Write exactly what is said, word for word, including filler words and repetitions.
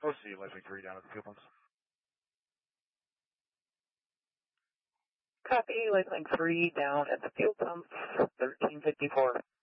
O C, Leslie three down at the fuel pumps. Copy, Lakeland three down at the fuel pumps, thirteen fifty-four.